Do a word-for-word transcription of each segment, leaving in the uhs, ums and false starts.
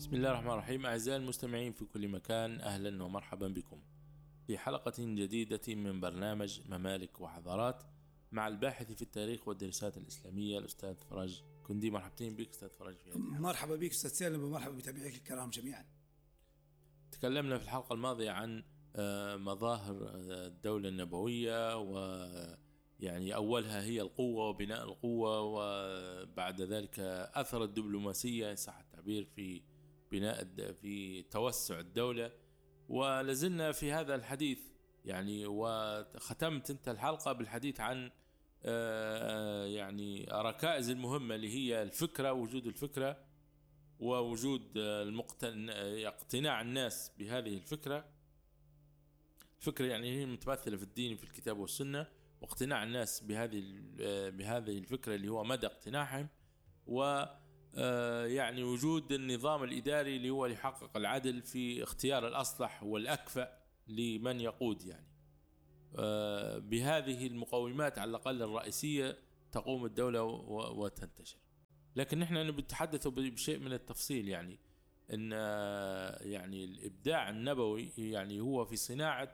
بسم الله الرحمن الرحيم. أعزائي المستمعين في كل مكان، أهلا ومرحبا بكم في حلقة جديدة من برنامج ممالك وحضارات مع الباحث في التاريخ والدراسات الإسلامية الأستاذ فرج كندي. مرحبتين بك أستاذ فرج. في مرحبا بك أستاذ سالم ومرحبا بمتابعيك الكرام جميعا. تكلمنا في الحلقة الماضية عن مظاهر الدولة النبوية، ويعني أولها هي القوة وبناء القوة، وبعد ذلك أثر الدبلوماسية إن صح التعبير في بناء في توسع الدولة. ولازلنا في هذا الحديث يعني، وختمت انت الحلقة بالحديث عن يعني ركائز المهمة اللي هي الفكرة، وجود الفكرة ووجود اقتناع الناس بهذه الفكرة. الفكرة يعني هي متمثلة في الدين في الكتاب والسنة، واقتناع الناس بهذه بهذه الفكرة اللي هو مدى اقتناعهم، و يعني وجود النظام الإداري اللي هو يحقق العدل في اختيار الأصلح والأكفأ لمن يقود. يعني بهذه المقومات على الأقل الرئيسية تقوم الدولة وتنتشر. لكن نحن نتحدث بشيء من التفصيل، يعني أن يعني الإبداع النبوي يعني هو في صناعة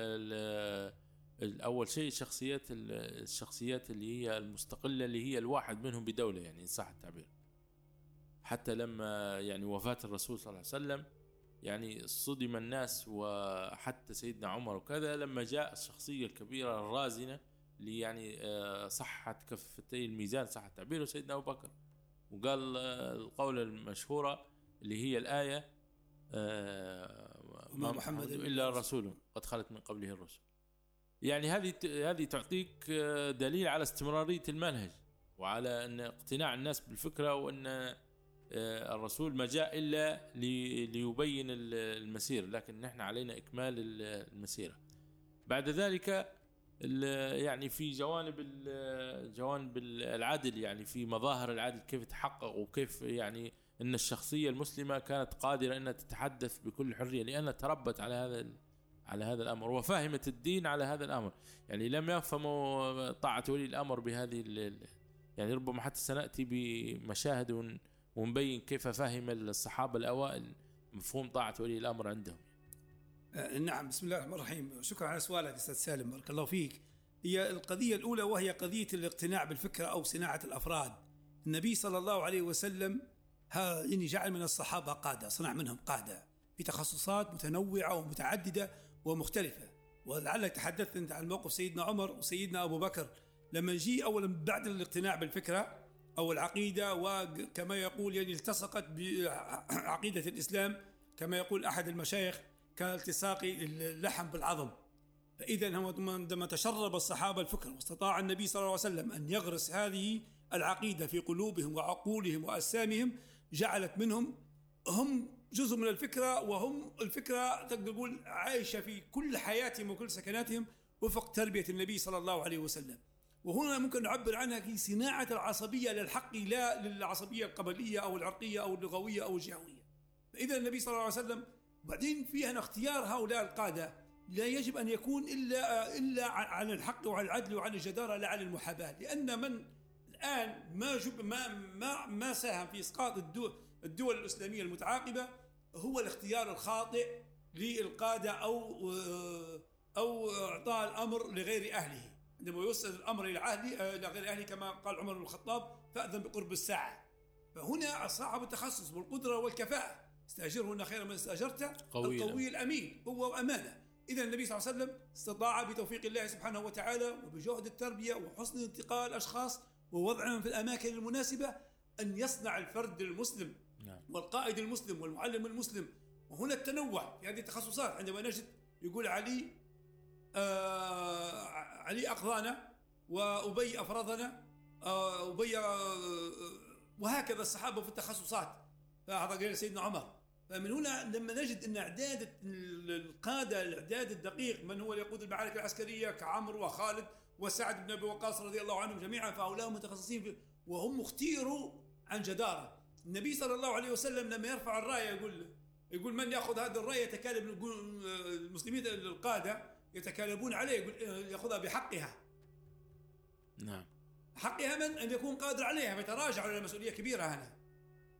أول شيء الشخصيات الشخصيات اللي هي المستقلة، اللي هي الواحد منهم بدولة، يعني إن صح التعبير. حتى لما يعني وفاة الرسول صلى الله عليه وسلم يعني صدم الناس، وحتى سيدنا عمر وكذا لما جاء الشخصية الكبيرة الرازنة اللي يعني صحت كفتي الميزان صح التعبير، سيدنا أبو بكر، وقال القولة المشهورة اللي هي الآية ما محمد إلا رسول قد خلت من قبله الرسل. يعني هذه هذه تعطيك دليل على استمرارية المنهج، وعلى أن اقتناع الناس بالفكرة، وأن الرسول ما جاء إلا ليبين المسير، لكن نحن علينا إكمال المسيرة. بعد ذلك يعني في جوانب جوانب العدل، يعني في مظاهر العدل كيف تحقق، وكيف يعني أن الشخصية المسلمة كانت قادرة أن تتحدث بكل حرية لأنها تربت على هذا على هذا الأمر، وفهمت الدين على هذا الأمر. يعني لم يفهموا طاعة ولي الأمر بهذه، يعني ربما حتى سنأتي بمشاهد ونبين كيف فهم الصحابة الأوائل مفهوم طاعة ولي الأمر عندهم. آه نعم. بسم الله الرحمن الرحيم. شكرا على سؤالك أستاذ سالم، بارك الله فيك. هي القضية الأولى وهي قضية الاقتناع بالفكرة أو صناعة الأفراد. النبي صلى الله عليه وسلم ها يعني جعل من الصحابة قادة، صنع منهم قادة في تخصصات متنوعة ومتعددة ومختلفة. ولعلك تحدثت أنت عن موقف سيدنا عمر وسيدنا أبو بكر لما جي أولا بعد الاقتناع بالفكرة أو العقيدة، وكما يقول يعني التصقت بعقيدة الإسلام كما يقول أحد المشايخ كالتصاق اللحم بالعظم. فإذا عندما تشرب الصحابة الفكرة واستطاع النبي صلى الله عليه وسلم أن يغرس هذه العقيدة في قلوبهم وعقولهم وأجسامهم، جعلت منهم هم جزء من الفكرة، وهم الفكرة تقدر تقول عايشة في كل حياتهم وكل سكناتهم وفق تربية النبي صلى الله عليه وسلم. وهنا ممكن نعبر عنها في صناعة العصبية للحق، لا للعصبية القبلية أو العرقية أو اللغوية أو الجهوية. فإذا النبي صلى الله عليه وسلم بعدين فيها اختيار هؤلاء القادة لا يجب أن يكون إلا إلا عن الحق وعن العدل وعن الجدارة، لا عن المحاباة. لأن من الآن ما جب ما ما ما ساهم في إسقاط الدول, الدول الإسلامية المتعاقبة هو الاختيار الخاطئ للقادة أو أو إعطاء الأمر لغير أهله. عندما يوصل الأمر إلى أهله إلى غير أهله كما قال عمر بن الخطاب فأذن بقرب الساعة. فهنا صاحب التخصص والقدرة والكفاءة استأجره هنا خير من استأجرته القوي الأمين هو أمانة. إذا النبي صلى الله عليه وسلم استطاع بتوفيق الله سبحانه وتعالى وبجهد التربية وحسن انتقاء الأشخاص ووضعهم في الأماكن المناسبة أن يصنع الفرد المسلم والقائد المسلم والمعلم المسلم. وهنا التنوع في هذه التخصصات. عندما نجد يقول علي آه علي أقضانا وأبي أفرضنا آه أبي آه وهكذا الصحابة في التخصصات. فهذا غير سيدنا عمر. فمن هنا لما نجد أن إعداد القادة الإعداد الدقيق من هو يقود المعارك العسكرية كعمرو وخالد وسعد بن أبي وقاص رضي الله عنهم جميعا، فهؤلاء متخصصين وهم اختيروا عن جدارة. النبي صلى الله عليه وسلم لما يرفع الراية يقول يقول من يأخذ هذه الراية يتكالب المسلمين القادة يتكالبون عليه، يقول يأخذها بحقها. نعم. حقها من أن يكون قادر عليها، فيتراجع على مسؤولية كبيرة هنا.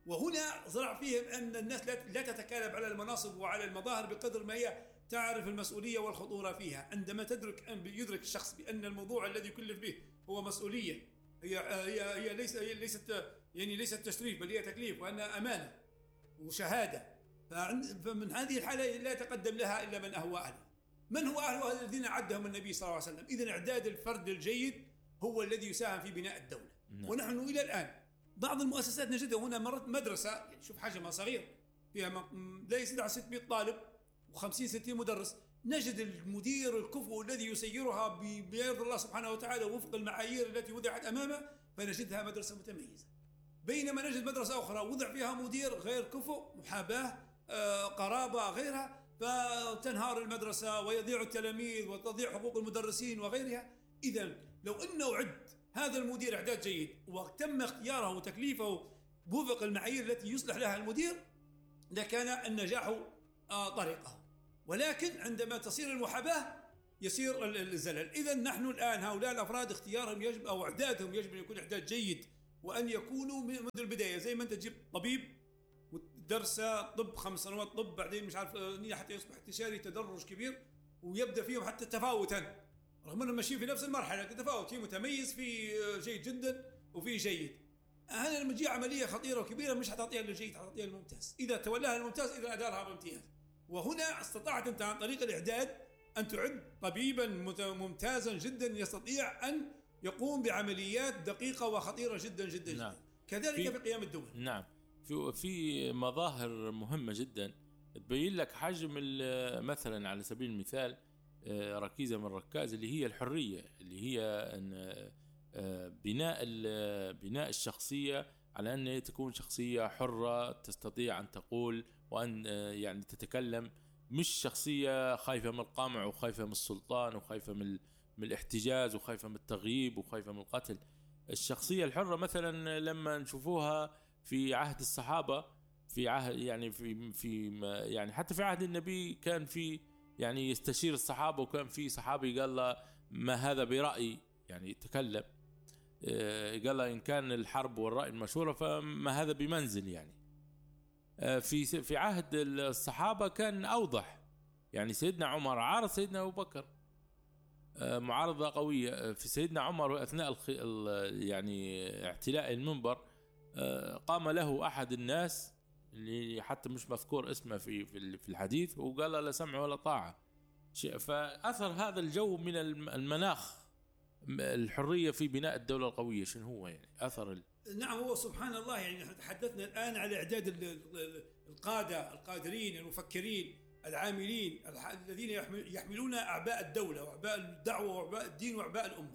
وهنا زرع فيهم أن الناس لا تتكالب على المناصب وعلى المظاهر بقدر ما هي تعرف المسؤولية والخطورة فيها. عندما تدرك أن يدرك الشخص بأن الموضوع الذي يكلف به هو مسؤولية، هي هي هي ليس هي ليست يعني ليست تشريف بل هي تكليف، وأنها أمانة وشهادة، فمن هذه الحالة لا يتقدم لها إلا من أهوى أهلها. من هو أهل الذين أعدهم النبي صلى الله عليه وسلم؟ إذن إعداد الفرد الجيد هو الذي يساهم في بناء الدولة. نعم. ونحن إلى الآن بعض المؤسسات نجدها هنا مرت مدرسة، يعني شوف حجمها صغير فيها لا يزيد عن ستمائة طالب وخمسين ستين مدرس، نجد المدير الكفؤ الذي يسيرها بيرضى الله سبحانه وتعالى وفق المعايير التي وضعت أمامه، فنجدها مدرسة متميزة. بينما نجد مدرسة أخرى وضع فيها مدير غير كفؤ، محاباة، آه، قرابة، غيرها، فتنهار المدرسة ويضيع التلاميذ وتضيع حقوق المدرسين وغيرها. إذن لو أنه عد هذا المدير إعداد جيد وتم اختياره وتكليفه بوفق المعايير التي يصلح لها المدير لكان النجاح طريقه، ولكن عندما تصير المحاباة يصير الزلل. إذن نحن الآن هؤلاء الأفراد اختيارهم يجب أو إعدادهم يجب أن يكون إعداد جيد، وأن يكونوا منذ البداية. زي ما أنت تجيب طبيب ودرس طب خمس سنوات طب، بعدين مش عارف حتى يصبح استشاري، تدرج كبير، ويبدأ فيهم حتى تفاوتا رغم أنهم ماشيين في نفس المرحلة، تفاوت، في متميز، في جيد جدا، وفي جيد. هذا لما تجي عملية خطيرة وكبيرة مش حتعطيها للجيد، حتعطيها للممتاز. إذا تولاها الممتاز إذا أدارها بامتياز. وهنا استطاعت أنت عن طريق الإعداد أن تعد طبيبا ممتازا جدا يستطيع أن يقوم بعمليات دقيقة وخطيرة جدا جدا, نعم. جدا. كذلك في, في قيام الدول. نعم. في في مظاهر مهمة جدا تبين لك حجم مثلا على سبيل المثال ركيزة من الركائز اللي هي الحرية، اللي هي بناء بناء الشخصية على أن تكون شخصية حرة تستطيع أن تقول وأن يعني تتكلم، مش شخصية خايفة من القمع وخايفة من السلطان وخايفة من من الاحتجاز وخايفة من التغييب وخايفة من القتل. الشخصية الحرة مثلا لما نشوفوها في عهد الصحابة، في عهد يعني في في يعني حتى في عهد النبي كان في يعني يستشير الصحابة، وكان في صحابي قال له ما هذا برأيي، يعني تكلم، قال له إن كان الحرب والرأي المشورة فما هذا بمنزل. يعني في في عهد الصحابة كان أوضح، يعني سيدنا عمر عارض سيدنا أبو بكر معارضة قوية. في سيدنا عمر أثناء يعني اعتلاء المنبر قام له أحد الناس اللي حتى مش مذكور اسمه في في الحديث وقال لا سمع ولا طاعة. فأثر هذا الجو من المناخ الحرية في بناء الدولة القوية شنو هو يعني أثر ال... نعم. هو سبحان الله، يعني تحدثنا الآن على إعداد القادة القادرين المفكرين العاملين الذين يحملون أعباء الدولة وأعباء الدعوة وأعباء الدين وأعباء الأمة.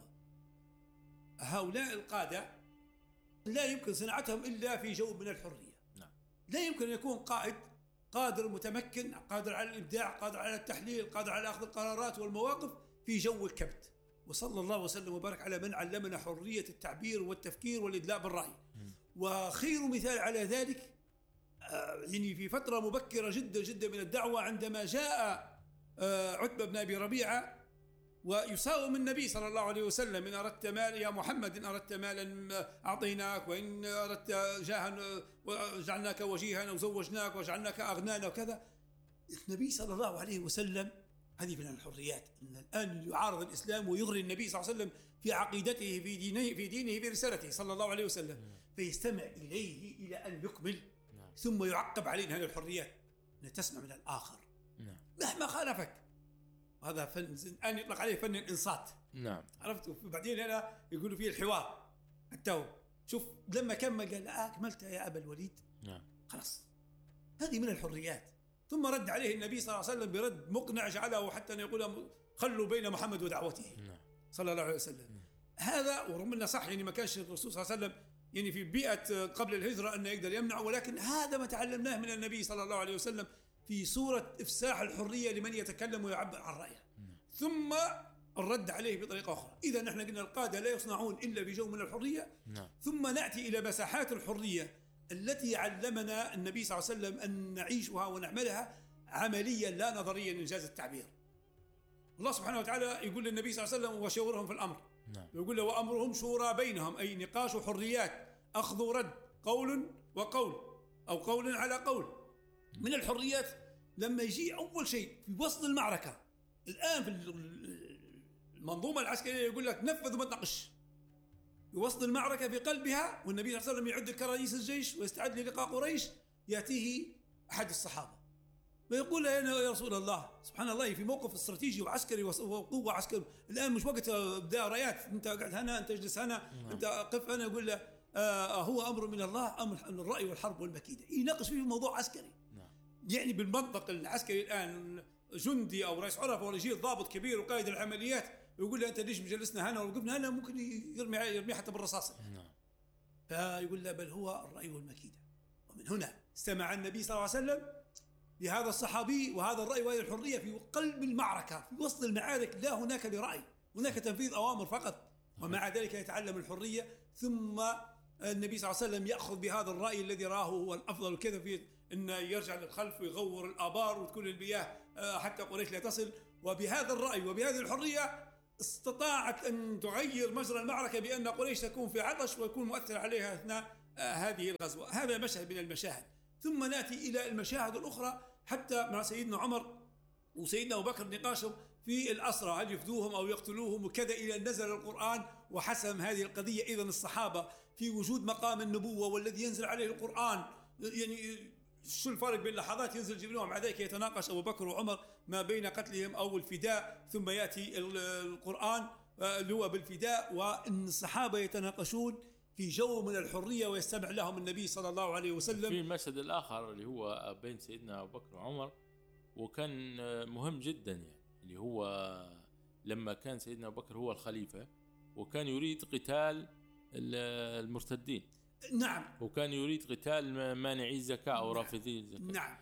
هؤلاء القادة لا يمكن صناعتهم إلا في جو من الحرية. نعم. لا يمكن أن يكون قائد قادر متمكن قادر على الإبداع قادر على التحليل قادر على أخذ القرارات والمواقف في جو الكبت. وصلى الله وسلم وبارك على من علمنا حرية التعبير والتفكير والإدلاء بالرأي. وخير مثال على ذلك يعني في فترة مبكرة جدا جدا من الدعوة عندما جاء عتبة بن أبي ربيعة ويساوم النبي صلى الله عليه وسلم: إن أردت مال يا محمد إن أردت مالا أعطيناك، وإن أردت جاها وجعلناك وجيها وزوجناك وجعلناك أغنانا وكذا. النبي صلى الله عليه وسلم، هذه من الحريات، إن الآن يعارض الإسلام ويغري النبي صلى الله عليه وسلم في عقيدته في دينه في دينه في رسالته صلى الله عليه وسلم، فيستمع إليه إلى أن يكمل ثم يعقب عليه هذه الحريات أن تسمع من الآخر مهما خالفك. هذا فن الآن يطلق عليه فن الإنصات. نعم. عرفت؟ وبعدين هنا يقولوا فيه الحوار التو. شوف لما كمل قال لا أكملت يا أبا الوليد. نعم. خلاص هذه من الحريات. ثم رد عليه النبي صلى الله عليه وسلم برد مقنع جعله حتى أن يقول خلوا بين محمد ودعوته. نعم. صلى الله عليه وسلم. نعم. هذا ورغم أنه صح يعني ما كانش الرسول صلى الله عليه وسلم يعني في بيئة قبل الهجرة أنه يقدر يمنع، ولكن هذا ما تعلمناه من النبي صلى الله عليه وسلم في صورة إفساح الحرية لمن يتكلم ويعبر عن رأيه. ثم الرد عليه بطريقة أخرى. إذا نحن قلنا القادة لا يصنعون إلا بجو من الحرية. نعم. ثم نأتي إلى مساحات الحرية التي علمنا النبي صلى الله عليه وسلم أن نعيشها ونعملها عمليا لا نظريا إنجاز التعبير. الله سبحانه وتعالى يقول للنبي صلى الله عليه وسلم وشاورهم في الأمر. نعم. يقول له وأمرهم شورى بينهم، أي نقاش حريات، أخذ ورد، قول وقول. أو قول على قول. من الحريات لما يجي أول شيء في وسط المعركة، الآن في المنظومة العسكرية يقول لك نفذ وما تناقش. في وسط المعركة في قلبها، والنبي صلى الله عليه وسلم يعد الكراريس الجيش ويستعد للقاء قريش، يأتيه أحد الصحابة ويقول له يا رسول الله، سبحان الله، في موقف استراتيجي وعسكري وقوة عسكري، الآن مش وقت ابداء رايات، أنت قاعد هنا، أنت اجلس هنا، أنت قف هنا. يقول له آه هو أمر من الله، أمر الرأي والحرب والمكيدة. يناقش فيه موضوع عسكري، يعني بالمنطق العسكري الآن جندي أو رئيس عرفة ولا يجي ضابط كبير وقائد العمليات ويقول له أنت ليش مجلسنا هنا ووقفنا هنا، ممكن يرمي يرمي حتى بالرصاص. فيقول له بل هو الرأي والمكيدة. ومن هنا استمع النبي صلى الله عليه وسلم لهذا الصحابي وهذا الرأي وهذه الحرية في قلب المعركة، في وسط المعارك، لا هناك لرأي، هناك تنفيذ أوامر فقط، ومع ذلك يتعلم الحرية. ثم النبي صلى الله عليه وسلم يأخذ بهذا الرأي الذي راه هو الأفضل وكذا، في أن يرجع للخلف ويغور الآبار وتكون المياه حتى قريش لا تصل. وبهذا الرأي وبهذه الحرية استطاعت أن تغير مجرى المعركة، بأن قريش تكون في عطش ويكون مؤثر عليها أثناء هذه الغزوة. هذا مشهد من المشاهد. ثم نأتي إلى المشاهد الأخرى حتى مع سيدنا عمر وسيدنا أبو بكر نقاشهم في الأسرى، هل يفدوهم أو يقتلوهم وكذا، إلى أن نزل القرآن وحسم هذه القضية. إذن الصحابة في وجود مقام النبوة والذي ينزل عليه القرآن، يعني شو الفرق بين لحظات ينزل جبريل ومع ذلك يتناقش أبو بكر وعمر ما بين قتلهم أو الفداء، ثم يأتي القرآن اللي هو بالفداء، وأن الصحابة يتناقشون في جو من الحرية ويستمع لهم النبي صلى الله عليه وسلم. في المشهد الآخر اللي هو بين سيدنا أبو بكر وعمر وكان مهم جدا، يعني اللي هو لما كان سيدنا أبو بكر هو الخليفة وكان يريد قتال المرتدين. نعم. وكان يريد قتال مانعي الزكاة أو رافضي الزكاة. نعم.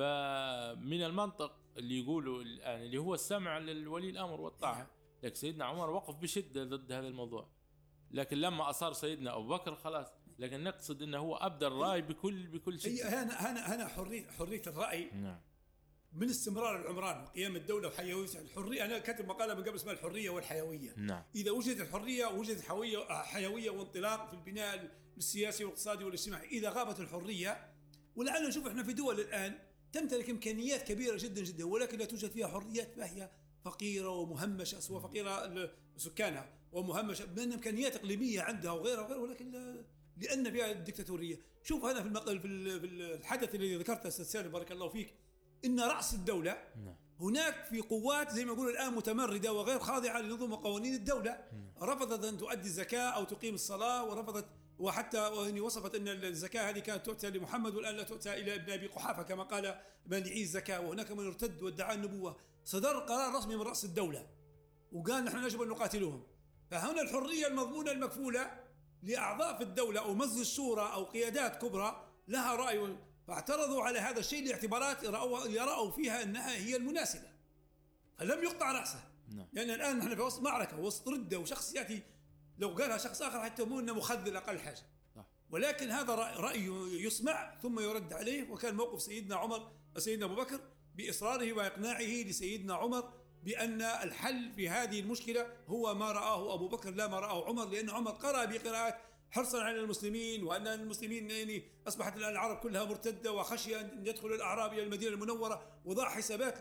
فمن المنطق اللي يقولوا الآن اللي هو السمع للولي الأمر والطاعة، لكن سيدنا عمر وقف بشدة ضد هذا الموضوع. لكن لما أصار سيدنا أبو بكر خلاص، لكن نقصد أنه هو أبدى الرأي بكل بكل شيء. هي هنا هنا هنا حرية حرية الرأي. نعم. من استمرار العمران وقيام الدولة وحيوية الحرية. أنا كاتب مقالة من قبل اسمها الحرية والحيوية. نعم. إذا وجدت الحرية وجدت حيوية حيوية وانطلاق في البناء السياسي والاقتصادي والاجتماعي. إذا غابت الحرية، ولعلنا نشوف إحنا في دول الآن تمتلك إمكانيات كبيرة جدا جدا ولكن لا توجد فيها حريات، فهي فقيرة ومهمشة، سواء فقيرة سكانها ومهمشة بأن إمكانيات إقليمية عندها وغيرها وغيرها، ولكن لا، لأن فيها الدكتاتورية. شوف هذا في المقال في الحدث الذي ذكرته أستاذ سالم بارك الله فيك، إن رأس الدولة هناك في قوات زي ما يقولوا الآن متمردة وغير خاضعة لنظم وقوانين الدولة، رفضت أن تؤدي الزكاة أو تقيم الصلاة، ورفضت، وحتى يعني وصفت أن الزكاة هذه كانت تؤتى لمحمد والآن لا تؤتى إلى ابن أبي قحافة كما قال مانعي الزكاة. وهناك من ارتد وادعى النبوة. صدر قرار رسمي من رأس الدولة وقال نحن يجب أن نقاتلهم. فهنا الحرية المضمونة المكفولة لأعضاء في الدولة أو مجلس الشورى أو قيادات كبرى لها رأي، فاعترضوا على هذا الشيء لاعتبارات يرأوا فيها أنها هي المناسبة، فلم يقطع رأسه. نعم. لأن يعني الآن نحن في وسط معركة وسط ردة، وشخص يأتي لو قالها شخص آخر حتى مو أنه مخذل أقل حاجة. نعم. ولكن هذا رأي يسمع ثم يرد عليه. وكان موقف سيدنا عمر سيدنا أبو بكر بإصراره وإقناعه لسيدنا عمر بأن الحل في هذه المشكلة هو ما رآه أبو بكر لا ما رآه عمر، لأن عمر قرأ بقراءات حرصا على المسلمين، وأن المسلمين يعني أصبحت الآن العرب كلها مرتدة وخشية أن يدخل الأعراب إلى المدينة المنورة، وضع حسابات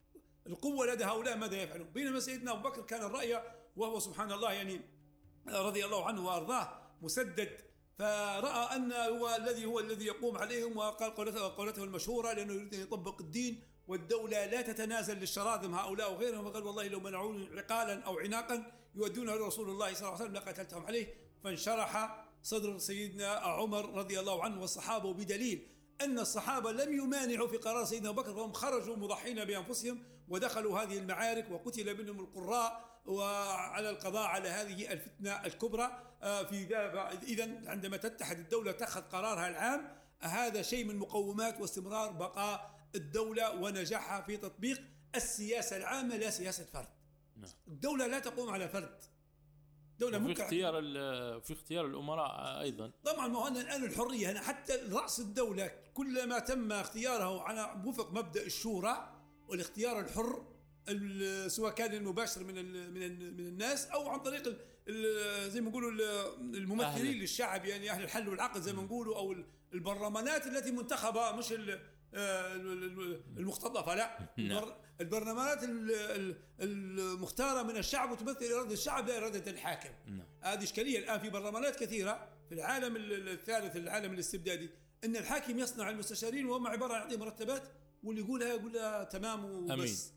القوة لدى هؤلاء ماذا يفعلون. بينما سيدنا أبو بكر كان الرأي وهو سبحان الله يعني رضي الله عنه وأرضاه مسدد، فرأى أن هو الذي هو الذي يقوم عليهم، وقال قولته, قولته المشهورة لأنه يريد أن يطبق الدين، والدولة لا تتنازل للشراذم هؤلاء وغيرهم. وقال والله لو منعوني عقالا أو عناقا يودونه لرسول الله صلى الله عليه وسلم لقتلتهم عليه. فانشرح صدر سيدنا عمر رضي الله عنه والصحابة، بدليل أن الصحابة لم يمانعوا في قرار سيدنا أبو بكر، وهم خرجوا مضحين بأنفسهم ودخلوا هذه المعارك وقتل منهم القراء وعلى القضاء على هذه الفتنة الكبرى. في إذن عندما تتحد الدولة تأخذ قرارها العام، هذا شيء من مقومات واستمرار بقاء الدولة ونجاحها في تطبيق السياسة العامة لا سياسة فرد. الدولة لا تقوم على فرد، دولة في اختيار في اختيار الأمراء أيضا. طبعا ما هو الآن الحرية هنا حتى رأس الدولة كلما تم اختياره على وفق مبدأ الشورى والاختيار الحر، سواء كان المباشر من من من الناس أو عن طريق زي ما نقولوا الممثلين للشعب، يعني أهل الحل والعقد زي ما نقولوا، أو البرلمانات التي منتخبة مش المختطفة، لا البرلمانات المختارة من الشعب وتمثل إرادة الشعب لا إرادة الحاكم. هذه إشكالية الآن في برلمانات كثيرة في العالم الثالث، العالم الاستبدادي، أن الحاكم يصنع المستشارين وهم عبارة عن مرتبات، واللي يقولها يقولها تمام وبس.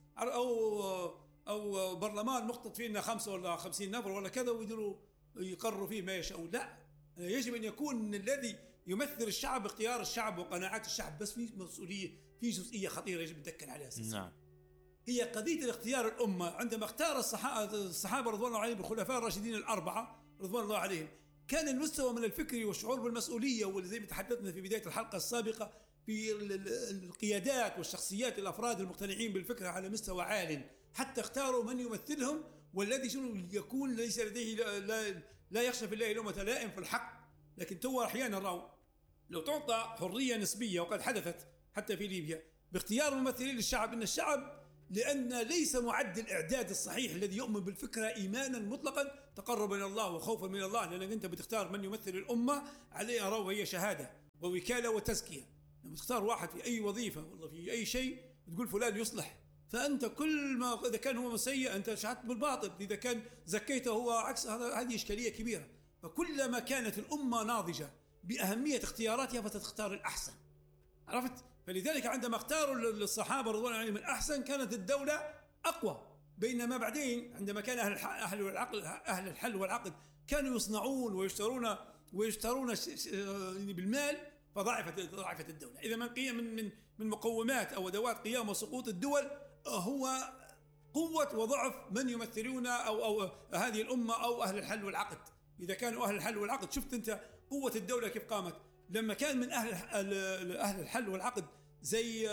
أو أو برلمان مخطط فيه إنه خمسة ولا خمسين نفر ولا كذا، ويديروا يقرروا فيه ما يشاءون. لا، يجب أن يكون الذي يمثل الشعب اختيار الشعب وقناعات الشعب، بس في مسؤولية، في جزئية خطيرة يجب نتذكر عليها أساسا. نعم. هي قضية الاختيار الأمة. عندما اختار الصحابة رضوان الله عليهم الخلفاء الراشدين الأربعة رضوان الله عليهم، كان المستوى من الفكر والشعور بالمسؤولية، وزي ما تحدثنا في بداية الحلقة السابقة في القيادات والشخصيات الأفراد المقتنعين بالفكرة على مستوى عال، حتى اختاروا من يمثلهم والذي يكون ليس لديه لا, لا يخشى في الله لومة لائم في الحق. لكن تو أحيانا راو لو تعطى حرية نسبية، وقد حدثت حتى في ليبيا باختيار ممثلين للشعب، إن الشعب لأن ليس معد الإعداد الصحيح الذي يؤمن بالفكرة إيمانا مطلقا تقربا إلى الله وخوفا من الله، لأنك أنت بتختار من يمثل الأمة عليها رو هي شهادة ووكالة وتزكية. لما تختار واحد في أي وظيفة والله في أي شيء تقول فلان يصلح، فأنت كل ما إذا كان هو سيء أنت شهدت بالباطل، إذا كان زكيته هو عكس، هذه إشكالية كبيرة. فكلما كانت الأمة ناضجة بأهمية اختياراتها فتختار الأحسن، عرفت؟ فلذلك عندما اختاروا الصحابة رضوان الله عليهم الأحسن كانت الدولة أقوى. بينما بعدين عندما كان أهل أهل العقل أهل الحل والعقد كانوا يصنعون ويشترون ويشترون بالمال، فضعفت ضعفت الدولة. إذا من قيم من من من مقومات أو أدوات قيام وسقوط الدول هو قوة وضعف من يمثلون أو أو هذه الأمة أو أهل الحل والعقد. إذا كانوا أهل الحل والعقد، شفت أنت قوة الدولة كيف قامت لما كان من أهل أهل الحل والعقد زي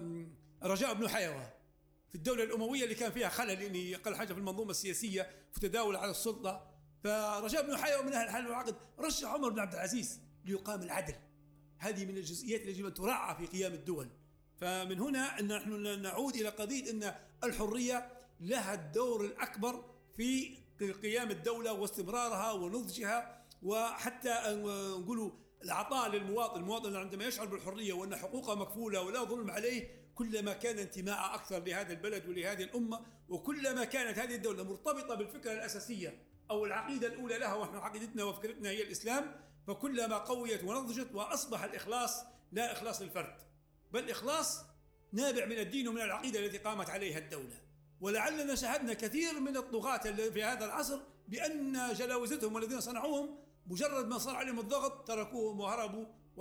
رجاء بن حيوة في الدولة الأموية اللي كان فيها خلل، يعني أقل حاجة في المنظومة السياسية في تداول على السلطة. فرجاء بن حيوة من أهل الحل والعقد رشح عمر بن عبد العزيز ليقام العدل. هذه من الجزئيات التي يجب أن تراعى في قيام الدول. فمن هنا أن نحن نعود إلى قضية أن الحرية لها الدور الأكبر في قيام الدولة واستمرارها ونضجها، وحتى نقولوا العطاء للمواطن. المواطن عندما يشعر بالحرية وأن حقوقه مكفولة ولا ظلم عليه، كلما كان انتماء أكثر لهذا البلد ولهذه الأمة، وكلما كانت هذه الدولة مرتبطة بالفكرة الأساسية أو العقيدة الأولى لها، ونحن عقيدتنا وفكرتنا هي الإسلام، فكلما قويت ونضجت وأصبح الإخلاص لا إخلاص للفرد، بل إخلاص نابع من الدين ومن العقيدة التي قامت عليها الدولة. ولعلنا شاهدنا كثير من الطغاة في هذا العصر بأن جلاوزتهم والذين صنعوهم مجرد ما صار عليهم الضغط تركوهم وهربوا،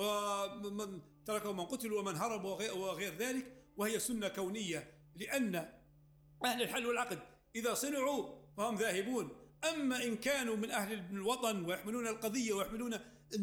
ومن تركوا من قتلوا ومن هرب وغير ذلك. وهي سنة كونية، لأن أهل الحل والعقد إذا صنعوا فهم ذاهبون. أما إن كانوا من أهل الوطن ويحملون القضية ويحملون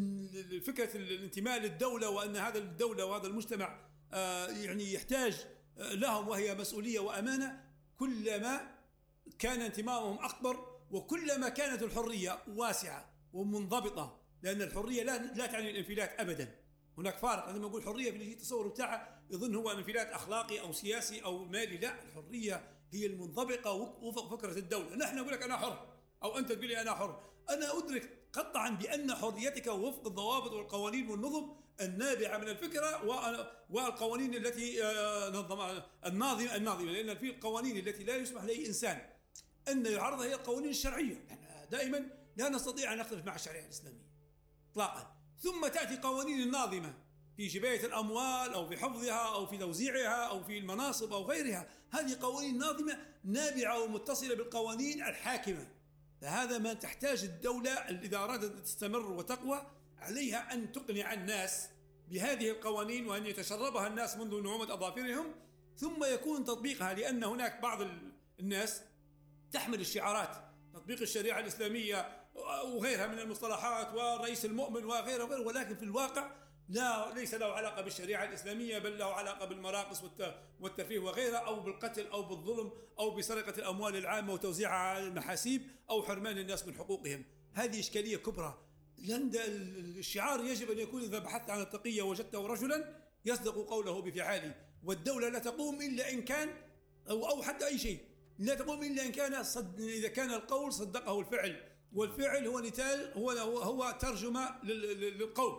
فكرة الانتماء للدولة، وأن هذا الدولة وهذا المجتمع يعني يحتاج لهم وهي مسؤولية وأمانة، كلما كان انتمائهم أكبر وكلما كانت الحرية واسعة ومنضبطة. لأن الحرية لا لا تعني الانفلات أبدا. هناك فارق. عندما نقول حرية في التصور بتاعه يظن هو انفلات أخلاقي أو سياسي أو مالي. لا، الحرية هي المنضبطة وفق فكرة الدولة. نحن نقول لك أنا حر أو أنت تقول لي أنا حر، أنا أدرك قطعا بأن حريتك وفق الضوابط والقوانين والنظم النابعة من الفكرة والقوانين التي نظم الناظمة الناظمة لأن في القوانين التي لا يسمح لأي إنسان أن يعرضها هي القوانين الشرعية. نحن دائما لا نستطيع أن نختلف مع الشريعة الإسلامية إطلاقا. ثم تأتي قوانين الناظمة في جباية الأموال أو في حفظها أو في توزيعها أو في المناصب أو غيرها. هذه قوانين ناظمة نابعة ومتصلة بالقوانين الحاكمة. فهذا ما تحتاج الدولة إذا أرادت أن تستمر وتقوى عليها أن تقنع الناس بهذه القوانين وأن يتشربها الناس منذ نعومة أظافرهم، ثم يكون تطبيقها. لأن هناك بعض الناس تحمل الشعارات تطبيق الشريعة الإسلامية وغيرها من المصطلحات والرئيس المؤمن وغيره وغيره، ولكن في الواقع لا ليس له علاقة بالشريعة الإسلامية، بل له علاقة بالمراقص والترفيه وغيرها، أو بالقتل أو بالظلم أو بسرقة الأموال العامة وتوزيعها على المحاسيب أو حرمان الناس من حقوقهم. هذه إشكالية كبرى. لأن الشعار يجب أن يكون إذا بحثت عن التقية وجدته رجلا يصدق قوله بفعاله. والدولة لا تقوم إلا إن كان أو أو حتى أي شيء لا تقوم إلا إن كان صد إذا كان القول صدقه الفعل، والفعل هو نتاج هو هو ترجمة للقول.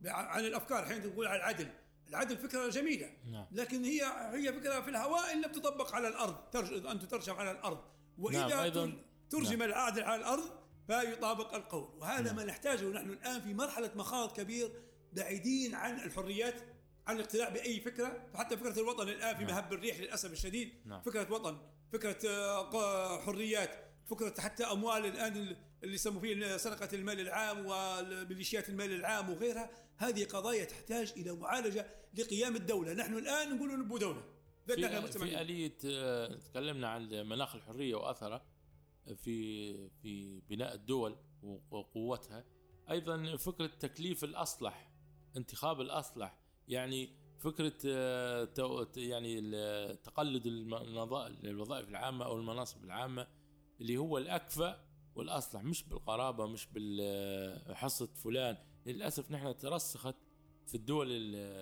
عن الافكار. حين تقول على العدل، العدل فكره جميله، لكن هي هي فكره في الهواء ان لم تطبق على الارض، ترجم ان تترجم على الارض، واذا نعم. ترجم نعم. العدل على الارض فيطابق القول. وهذا نعم. ما نحتاجه نحن الان في مرحله مخاض كبير، بعيدين عن الحريات، عن الاقتناع باي فكره. فحتى فكره الوطن الان في مهب الريح للاسف الشديد. نعم. فكره وطن، فكره حريات، فكره حتى اموال الان اللي يسموا فيه سرقه المال العام وميليشيات المال العام وغيرها. هذه قضايا تحتاج الى معالجه لقيام الدوله. نحن الان نقول نبو دوله في, في آلية. تكلمنا عن مناخ الحريه واثره في في بناء الدول وقوتها. ايضا فكره تكليف الاصلح، انتخاب الاصلح، يعني فكره يعني تقلد الوظائف العامه او المناصب العامه اللي هو الاكفأ والاصلح، مش بالقرابه، مش بالحصه فلان. للاسف نحن ترسخت في الدول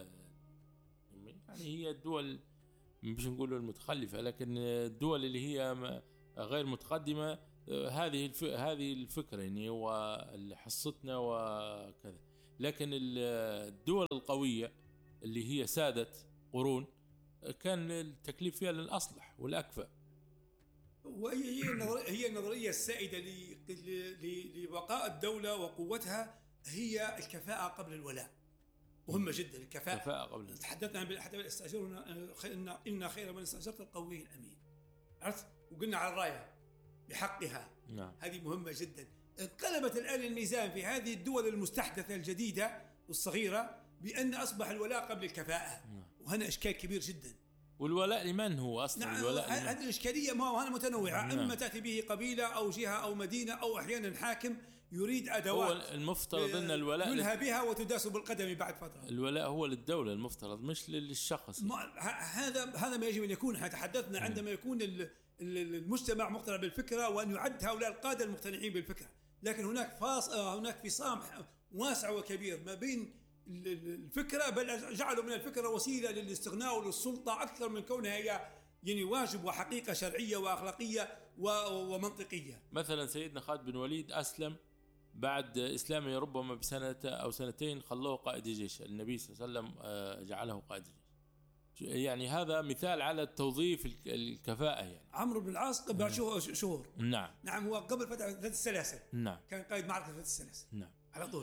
يعني هي الدول مش نقول المتخلفه، لكن الدول اللي هي غير متقدمه هذه هذه الفكره يعني وحصتنا وكذا. لكن الدول القويه اللي هي سادت قرون كان التكليف فيها للاصلح والاكفأ. وهي هي النظريه السائده لبقاء الدوله وقوتها، هي الكفاءه قبل الولاء. مهمه جدا الكفاءه. الكفاءه قبل. تحدثنا عن حتى استاجرنا ان ان خير من استاجرت القوي الامين. عرفت؟ وقلنا على الرايه بحقها. نعم. هذه مهمه جدا. انقلبت الان الميزان في هذه الدول المستحدثه الجديده والصغيره بان اصبح الولاء قبل الكفاءه. نعم. وهنا اشكال كبير جدا. والولاء لمن هو اصلا؟ نعم. الولاء هذه الاشكاليه ما هنا متنوعه. نعم. اما تاتي به قبيله او جهه او مدينه او احيانا حاكم يريد ادوات. هو المفترض ان الولاء يلهى بها وتداس بالقدم بعد فتره. الولاء هو للدوله المفترض، مش للشخص. هذا هذا ما يجب ان يكون. احنا تحدثنا عندما يكون المجتمع مقتنع بالفكره وان يعد هؤلاء القاده المقتنعين بالفكره. لكن هناك فاص هناك فصام واسع وكبير ما بين الفكره، بل جعلوا من الفكره وسيله للاستغناء وللسلطه اكثر من كونها هي يعني واجب وحقيقه شرعيه واخلاقيه ومنطقيه. مثلا سيدنا خالد بن وليد اسلم بعد اسلامه ربما بسنه او سنتين، خلوه قائد الجيش، النبي صلى الله عليه وسلم جعله قائد الجيش. يعني هذا مثال على التوظيف الكفاءه. يعني عمرو بن العاص قبل شهور. نعم. نعم. هو قبل فتح السلاسل. نعم. كان قائد معركه فتح السلاسل. نعم. على طول.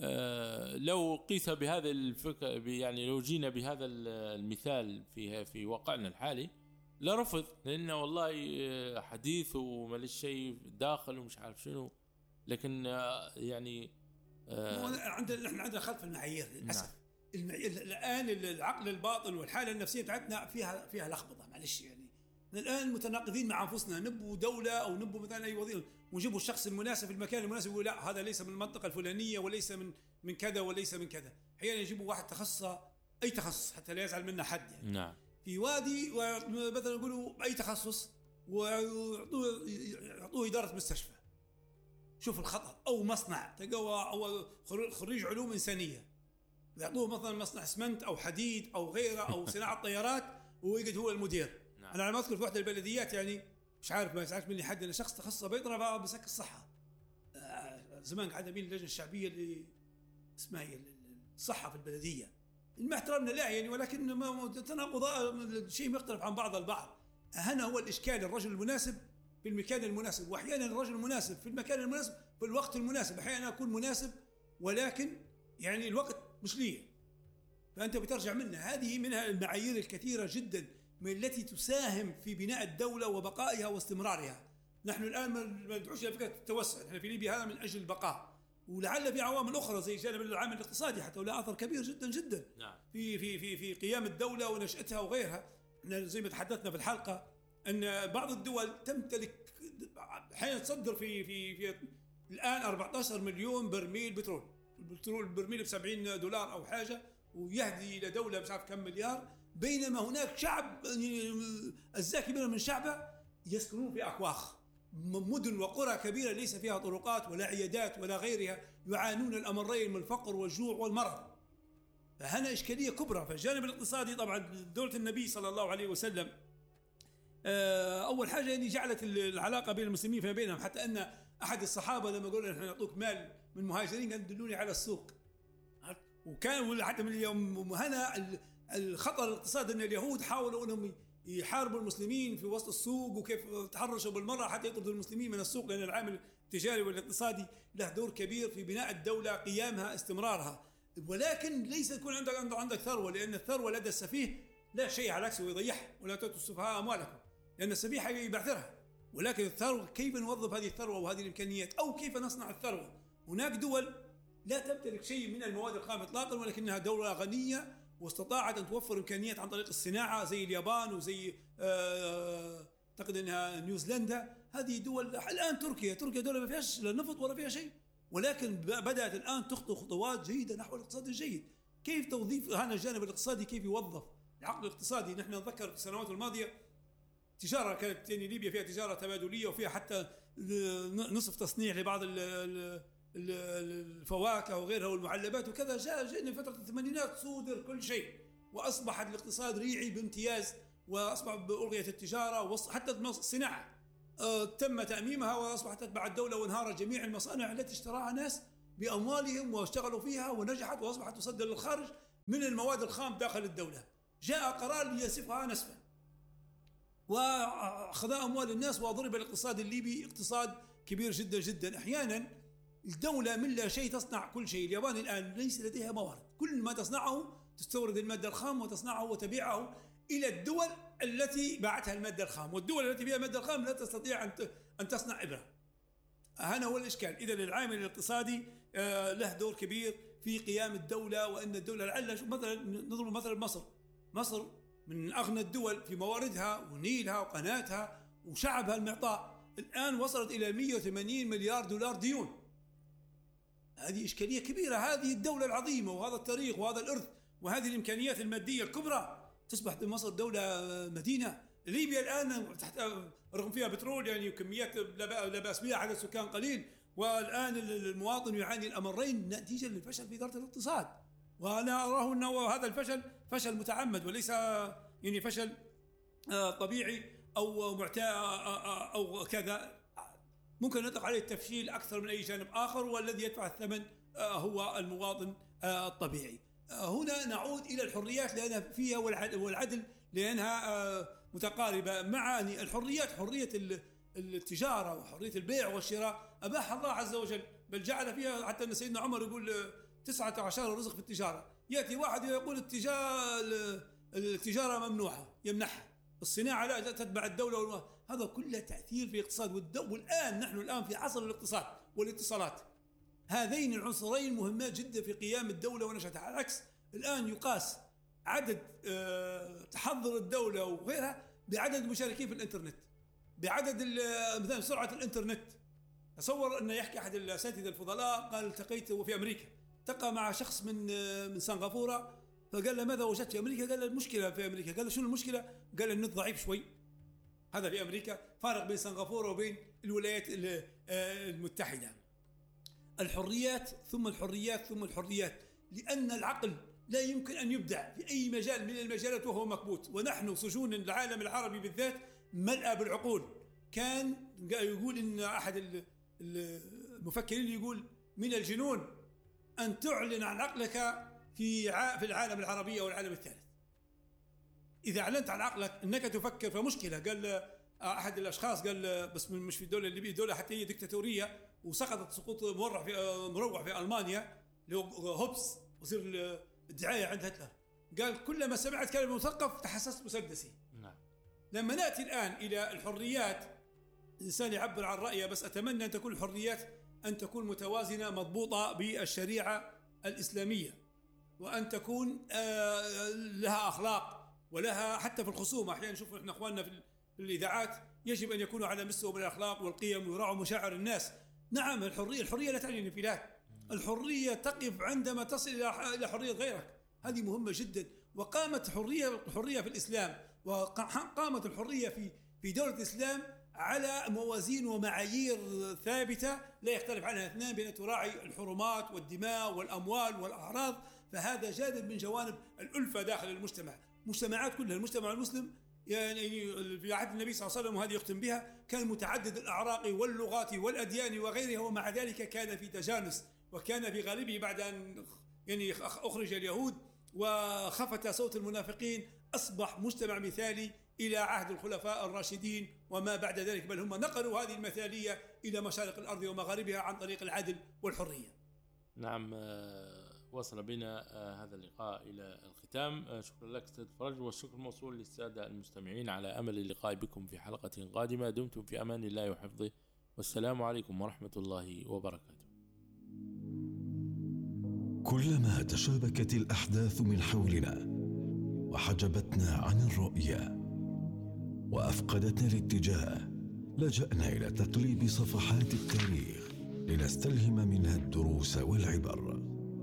آه لو قيس بهذا الفكر، يعني لو جينا بهذا المثال في في واقعنا الحالي لرفض، لانه والله حديث وما شيء داخل ومش عارف شنو. لكن آه يعني آه عندنا نحن عندنا خلف المعايير للاسف. نعم. المعايير الان العقل الباطن والحاله النفسيه بتاعتنا فيها فيها لخبطه. معلش يعني الان متناقضين مع انفسنا. نبوا دوله او نبوا مثلا اي وظيفه ونجيبوا الشخص المناسب في المكان المناسب، يقول لا هذا ليس من المنطقه الفلانيه وليس من من كذا وليس من كذا. احيانا يجيبوا واحد تخصص اي تخصص حتى لا يزعل منا حد يعني. نعم. في وادي مثلا يقولوا اي تخصص ويعطوه يعطوه اداره مستشفى. شوف الخطر. او مصنع تقوى او خريج علوم انسانيه يعطوه مثلا مصنع اسمنت او حديد او غيره او صناعه طيارات ويقعد هو المدير. نعم. انا على ما اذكر في واحده البلديات يعني مش عارف ما يسالش مني حد، انا شخص تخصص بيطرى بسك الصحه. آه زمان قعدنا بين اللجنه الشعبيه اللي اسمها هي الصحه في البلديه. ما احترمنا لا يعني، ولكن تناقض شيء مختلف عن بعض البعض. هنا هو الاشكال، الرجل المناسب في المكان المناسب، واحيانا الرجل المناسب في المكان المناسب في الوقت المناسب. احيانا اكون مناسب ولكن يعني الوقت مش ليه، فانت بترجع منها. هذه منها المعايير الكثيره جدا من التي تساهم في بناء الدوله وبقائها واستمرارها. نحن الان ما ندعوش الى فكره التوسع، احنا في ليبيا هذا من اجل البقاء، ولعل في عوامل اخرى زي جانب العامل الاقتصادي حتى ولا اثر كبير جدا جدا. نعم. في في في في قيام الدوله ونشاتها وغيرها. زي ما تحدثنا في الحلقه ان بعض الدول تمتلك احيانا تصدر في في في الان أربعة عشر مليون برميل بترول. البترول برميل ب سبعين دولار او حاجه، ويهدي الى دوله مش عارف كم مليار، بينما هناك شعب اجزاء كبيره من شعبه يسكنون في اكواخ، مدن وقرى كبيره ليس فيها طرقات ولا عيادات ولا غيرها، يعانون الامرين من الفقر والجوع والمرض. فهنا اشكاليه كبرى. فالجانب الاقتصادي طبعا دوله النبي صلى الله عليه وسلم اول حاجه يعني جعلت العلاقه بين المسلمين فيما بينهم، حتى ان احد الصحابه لما قالوا نحن نعطوك مال من مهاجرين قال دلوني على السوق. وكان حتى من اليوم هنا الخطر الاقتصادي أن اليهود حاولوا أنهم يحاربوا المسلمين في وسط السوق، وكيف تحرشوا بالمرة حتى يطردوا المسلمين من السوق، لأن العامل التجاري والاقتصادي له دور كبير في بناء الدولة، قيامها، استمرارها. ولكن ليس يكون عندك عندك ثروة، لأن الثروة لدى السفيه لا شيء، على العكس ويضيعها. ولا تؤتوا السفهاء أموالكم، لأن السفيه يبعثرها. ولكن الثروة كيف نوظف هذه الثروة وهذه الإمكانيات، أو كيف نصنع الثروة. هناك دول لا تمتلك شيء من المواد الخام إطلاقا، ولكنها دولة غنية واستطاعت أن توفر إمكانيات عن طريق الصناعة، زي اليابان وزي أعتقد أنها نيوزيلندا. هذه دول الآن تركيا تركيا دولة ما فيهاش لا نفط ولا فيها شيء، ولكن بدأت الآن تخطو خطوات جيدة نحو الاقتصاد الجيد. كيف توظيف هذا الجانب الاقتصادي، كيف يوظف العقل الاقتصادي. نحن نتذكر في السنوات الماضية تجارة كانت يعني ليبيا فيها تجارة تبادلية، وفيها حتى نصف تصنيع لبعض الفواكه وغيرها والمعلبات وكذا. جاء جئنا فترة الثمانينات صودر كل شيء، وأصبح الاقتصاد ريعي بامتياز، وأصبح بألغية التجارة، وحتى الصناعة تم تأميمها وأصبحت تتبع الدولة، وانهارت جميع المصانع التي اشتراها ناس بأموالهم واشتغلوا فيها ونجحت، وأصبحت تصدر للخارج من المواد الخام داخل الدولة. جاء قرار ليسفها نسفا وأخذ أموال الناس، وضرب الاقتصاد الليبي اقتصاد كبير جدا جدا. أحيانا الدولة من لا شيء تصنع كل شيء. اليابان الآن ليس لديها موارد، كل ما تصنعه تستورد المادة الخام وتصنعه وتبيعه إلى الدول التي باعتها المادة الخام، والدول التي فيها المادة الخام لا تستطيع أن تصنع إبرة. هنا هو الإشكال. إذا العامل الاقتصادي له دور كبير في قيام الدولة، وأن الدولة لعل مثلا نضرب مثلا مصر مصر من أغنى الدول في مواردها ونيلها وقناتها وشعبها المعطاء، الآن وصلت إلى مئة وثمانين مليار دولار ديون. هذه إشكالية كبيرة. هذه الدولة العظيمة وهذا التاريخ وهذا الإرث وهذه الإمكانيات المادية الكبرى، تصبح مصر دولة مدينة. ليبيا الآن تحت رغم فيها بترول يعني وكميات لا بأس بها، عدد سكان قليل، والآن المواطن يعاني الأمرين نتيجة للفشل في إدارة الاقتصاد. وأنا أراه أنه هذا الفشل فشل متعمد، وليس يعني فشل طبيعي أو معتاد أو كذا. ممكن نطلق عليه التفشيل أكثر من أي جانب آخر، والذي يدفع الثمن هو المواطن الطبيعي. هنا نعود إلى الحريات لأنها فيها والعدل لأنها متقاربة مع الحريات. حرية التجارة وحرية البيع والشراء أباح الله عز وجل، بل جعل فيها حتى أن سيدنا عمر يقول تسعة عشر رزق في التجارة. يأتي واحد يقول التجارة التجارة ممنوعة يمنحها، الصناعة لا تتبع الدولة. هذا كله تأثير في الاقتصاد. والآن نحن الآن في عصر الاقتصاد والاتصالات، هذين العنصرين مهمات جدا في قيام الدولة ونشأتها. على العكس الآن يقاس عدد تحضر الدولة وغيرها بعدد المشاركين في الإنترنت، بعدد مثلا سرعة الإنترنت. تصور أن يحكي أحد الأساتذة الفضلاء قال التقيت في أمريكا، التقى مع شخص من من سنغافورة، فقال له ماذا وجدت في أمريكا؟ قال له المشكلة في أمريكا. قال له شنو المشكلة؟ قال النت ضعيف شوي. هذا في أمريكا، فارق بين سنغافورة وبين الولايات المتحدة. الحريات ثم الحريات ثم الحريات، لأن العقل لا يمكن أن يبدع في أي مجال من المجالات وهو مكبوت. ونحن سجون العالم العربي بالذات ملأى بالعقول. كان يقول إن أحد المفكرين يقول من الجنون أن تعلن عن عقلك في في العالم العربي أو العالم الثالث. إذا أعلنت عن عقلك أنك تفكر فمشكلة. قال أحد الأشخاص قال بس مش في الدولة الليبية، دولة حتى هي ديكتاتورية وسقطت سقوط مروع في مروع في ألمانيا، اللي هو هوبس وزير الدعاية عند هتلر. قال كلما سمعت كلمة مثقف تحسست مسدسي. نعم. لما نأتي الآن إلى الحريات، الإنسان يعبر عن رأيه، بس أتمنى أن تكون الحريات أن تكون متوازنة مضبوطة بالشريعة الإسلامية، وأن تكون لها أخلاق ولها حتى في الخصومة. أحيانا نشوف إحنا أخواننا في الإذاعات يجب أن يكونوا على مستوى من الأخلاق والقيم ويراعوا مشاعر الناس. نعم الحرية الحرية لا تعني الانفلات، الحرية تقف عندما تصل إلى حرية غيرك، هذه مهمة جدا. وقامت حرية الحرية في الإسلام، وقامت الحرية في في دولة الإسلام على موازين ومعايير ثابتة لا يختلف عنها اثنان، بأن تراعي الحرمات والدماء والأموال والأعراض. فهذا جانب من جوانب الألفة داخل المجتمع. مجتمعات كلها، المجتمع المسلم يعني في عهد النبي صلى الله عليه وسلم، وهذه يختم بها، كان متعدد الأعراق واللغات والأديان وغيرها، ومع ذلك كان في تجانس، وكان في غالبه بعد أن يعني أخرج اليهود وخفت صوت المنافقين، أصبح مجتمع مثالي إلى عهد الخلفاء الراشدين وما بعد ذلك، بل هم نقلوا هذه المثالية إلى مشارق الأرض ومغاربها عن طريق العدل والحرية. نعم، وصل بنا هذا اللقاء إلى الختام. شكرا لك أستاذ فرج، والشكر موصول للسادة المستمعين، على أمل اللقاء بكم في حلقة قادمة. دمتم في أمان الله وحفظه، والسلام عليكم ورحمة الله وبركاته. كلما تشابكت الأحداث من حولنا وحجبتنا عن الرؤية وأفقدتنا الاتجاه، لجأنا إلى تقليب صفحات التاريخ لنستلهم منها الدروس والعبر.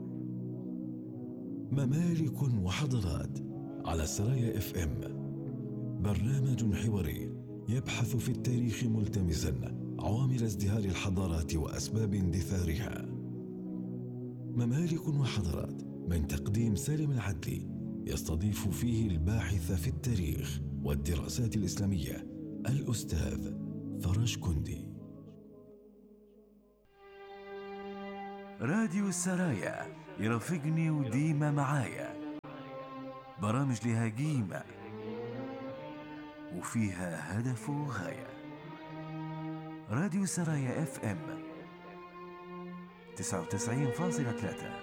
ممالك وحضارات على سرايا اف ام، برنامج حواري يبحث في التاريخ ملتمسا عوامل ازدهار الحضارات وأسباب اندثارها. ممالك وحضارات من تقديم سالم العدلي، يستضيف فيه الباحث في التاريخ والدراسات الإسلامية الأستاذ فرج كندي. راديو السرايا يرافقني وديما معايا، برامج لها قيمة وفيها هدف وغاية. راديو السرايا اف ام تسعة وتسعين فاصلة ثلاثة.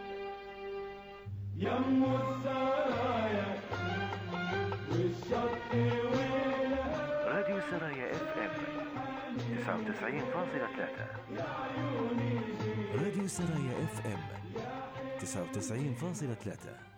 يم السرايا والشط ويلها. راديو السرايا اف ام تسعة وتسعين فاصلة ثلاثة. راديو السرايا اف ام تسعة وتسعين فاصلة ثلاثة.